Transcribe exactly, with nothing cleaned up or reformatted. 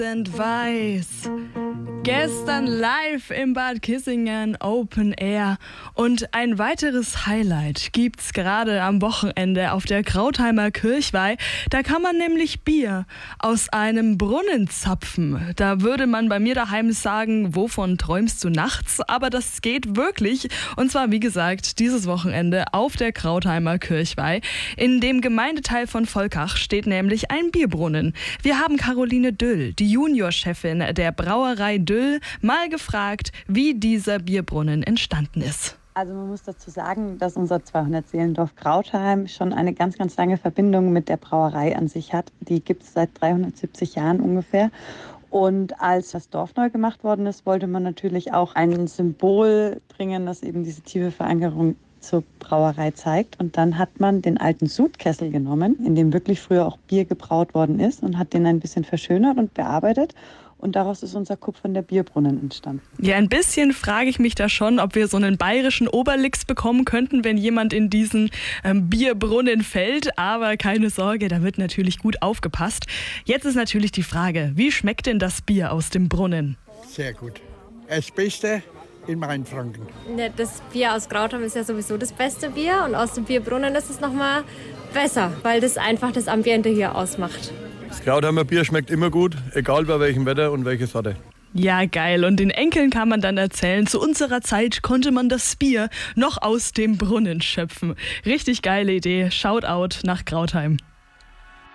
Sind weiß. Gestern live im Bad Kissingen Open Air. Und ein weiteres Highlight gibt's gerade am Wochenende auf der Krautheimer Kirchweih. Da kann man nämlich Bier aus einem Brunnen zapfen. Da würde man bei mir daheim sagen, wovon träumst du nachts? Aber das geht wirklich. Und zwar, wie gesagt, dieses Wochenende auf der Krautheimer Kirchweih. In dem Gemeindeteil von Volkach steht nämlich ein Bierbrunnen. Wir haben Caroline Düll, die Juniorchefin der Brauerei Düll, mal gefragt, wie dieser Bierbrunnen entstanden ist. Also man muss dazu sagen, dass unser zweihundert-Seelendorf Krautheim schon eine ganz, ganz lange Verbindung mit der Brauerei an sich hat. Die gibt es seit dreihundertsiebzig Jahren ungefähr. Und als das Dorf neu gemacht worden ist, wollte man natürlich auch ein Symbol bringen, das eben diese tiefe Verankerung zur Brauerei zeigt. Und dann hat man den alten Sudkessel genommen, in dem wirklich früher auch Bier gebraut worden ist, und hat den ein bisschen verschönert und bearbeitet. Und daraus ist unser kupferner Bierbrunnen entstanden. Ja, ein bisschen frage ich mich da schon, ob wir so einen bayerischen Oberlix bekommen könnten, wenn jemand in diesen ähm, Bierbrunnen fällt. Aber keine Sorge, da wird natürlich gut aufgepasst. Jetzt ist natürlich die Frage, wie schmeckt denn das Bier aus dem Brunnen? Sehr gut. Das Beste in Mainfranken. Das Bier aus Krautheim ist ja sowieso das beste Bier. Und aus dem Bierbrunnen ist es nochmal besser, weil das einfach das Ambiente hier ausmacht. Das Krautheimer Bier schmeckt immer gut, egal bei welchem Wetter und welche Sorte. Ja, geil. Und den Enkeln kann man dann erzählen, zu unserer Zeit konnte man das Bier noch aus dem Brunnen schöpfen. Richtig geile Idee. Shoutout nach Krautheim.